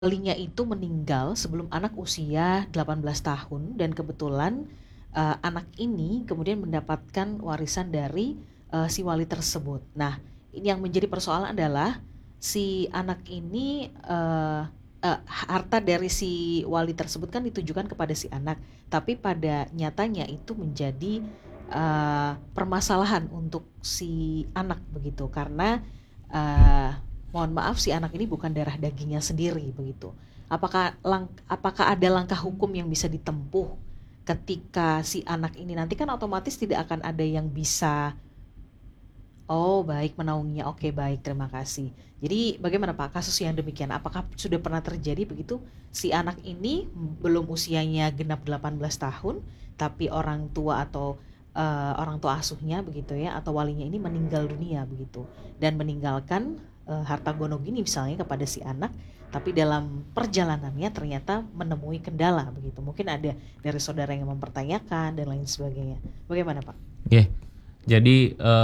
walinya itu meninggal sebelum anak usia 18 tahun dan kebetulan anak ini kemudian mendapatkan warisan dari si wali tersebut. Nah, ini yang menjadi persoalan adalah si anak ini harta dari si wali tersebut kan ditujukan kepada si anak, tapi pada nyatanya itu menjadi permasalahan untuk si anak begitu karena uh, mohon maaf si anak ini bukan darah dagingnya sendiri begitu. Apakah ada langkah hukum yang bisa ditempuh ketika si anak ini nanti kan otomatis tidak akan ada yang bisa oh baik menaunginya. Oke baik terima kasih. Jadi bagaimana Pak kasus yang demikian? Apakah sudah pernah terjadi begitu si anak ini belum usianya genap 18 tahun tapi orang tua atau orang tua asuhnya begitu ya atau walinya ini meninggal dunia begitu dan meninggalkan harta gono gini misalnya kepada si anak tapi dalam perjalanannya ternyata menemui kendala begitu mungkin ada dari saudara yang mempertanyakan dan lain sebagainya bagaimana Pak? Oke, jadi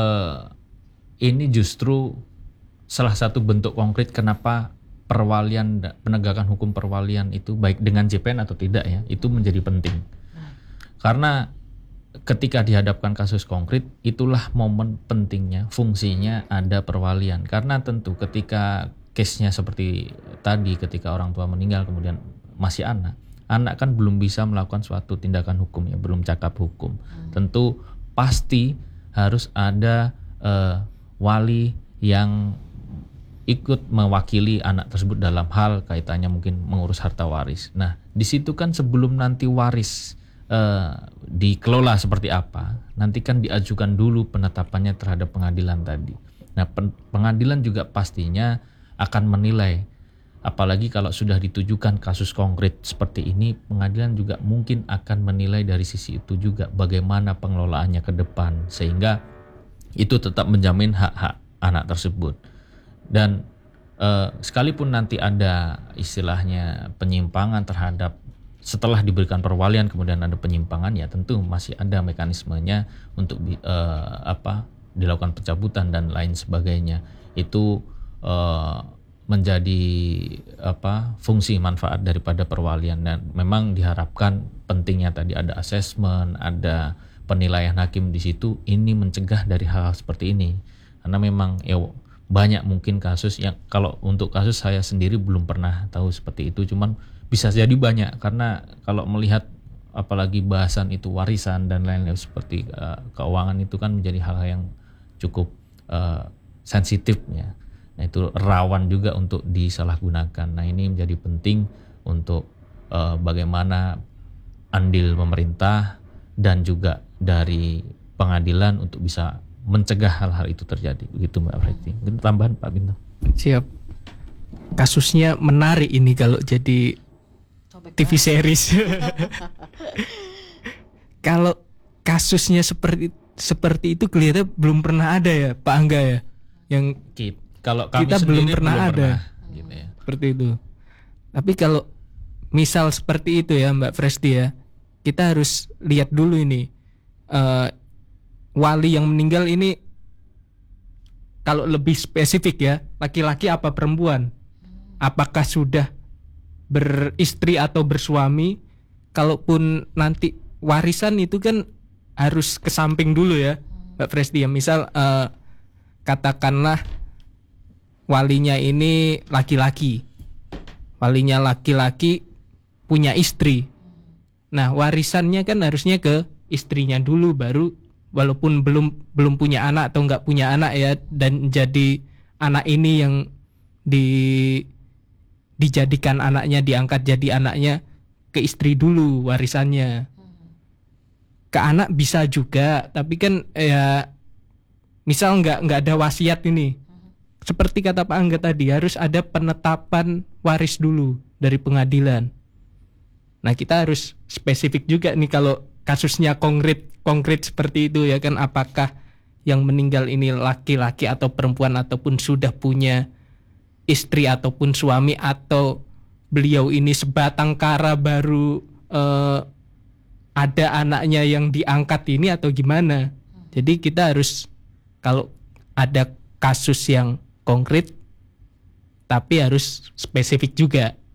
ini justru salah satu bentuk konkret kenapa perwalian penegakan hukum perwalian itu baik dengan JPN atau tidak ya itu menjadi penting karena ketika dihadapkan kasus konkret, itulah momen pentingnya, fungsinya ada perwalian. Karena tentu ketika case-nya seperti tadi, ketika orang tua meninggal kemudian masih anak kan belum bisa melakukan suatu tindakan hukum ya, belum cakap hukum. Tentu pasti harus ada wali yang ikut mewakili anak tersebut dalam hal kaitannya mungkin mengurus harta waris. Nah, di situ kan sebelum nanti waris dikelola seperti apa, nanti kan diajukan dulu penetapannya terhadap pengadilan tadi. Nah, pengadilan juga pastinya akan menilai, apalagi kalau sudah ditujukan kasus konkret seperti ini, pengadilan juga mungkin akan menilai dari sisi itu juga bagaimana pengelolaannya ke depan, sehingga itu tetap menjamin hak-hak anak tersebut. Dan sekalipun nanti ada istilahnya penyimpangan terhadap setelah diberikan perwalian kemudian ada penyimpangan ya tentu masih ada mekanismenya untuk dilakukan pencabutan dan lain sebagainya itu menjadi fungsi manfaat daripada perwalian dan memang diharapkan pentingnya tadi ada asesmen ada penilaian hakim di situ ini mencegah dari hal-hal seperti ini karena memang banyak mungkin kasus yang kalau untuk kasus saya sendiri belum pernah tahu seperti itu cuman bisa jadi banyak karena kalau melihat apalagi bahasan itu warisan dan lain-lain seperti keuangan itu kan menjadi hal yang cukup sensitif ya. Nah itu rawan juga untuk disalahgunakan. Nah ini menjadi penting untuk bagaimana andil pemerintah dan juga dari pengadilan untuk bisa mencegah hal-hal itu terjadi. Begitu Mbak Fredi. Mungkin tambahan Pak Bintang. Siap. Kasusnya menarik ini kalau jadi TV series. Kalau kasusnya seperti itu kelihatan belum pernah ada ya Pak Angga ya. Yang kalau kami kita belum sendiri pernah belum ada gitu ya. Seperti itu. Tapi kalau misal seperti itu ya Mbak Fresti ya, kita harus lihat dulu ini wali yang meninggal ini kalau lebih spesifik ya, laki-laki apa perempuan? Apakah sudah beristri atau bersuami? Kalaupun nanti warisan itu kan harus kesamping dulu ya Mbak Fresti ya. Misal katakanlah walinya ini laki-laki, walinya laki-laki punya istri. Nah warisannya kan harusnya ke istrinya dulu baru walaupun belum punya anak atau nggak punya anak ya dan jadi anak ini yang dijadikan anaknya, diangkat jadi anaknya, ke istri dulu warisannya. Ke anak bisa juga, tapi kan ya misal nggak ada wasiat ini. Seperti kata Pak Angga tadi, harus ada penetapan waris dulu dari pengadilan. Nah kita harus spesifik juga nih kalau kasusnya konkret seperti itu ya kan, apakah yang meninggal ini laki-laki atau perempuan ataupun sudah punya istri ataupun suami atau beliau ini sebatang kara baru ada anaknya yang diangkat ini atau gimana. Jadi kita harus kalau ada kasus yang konkret tapi harus spesifik juga.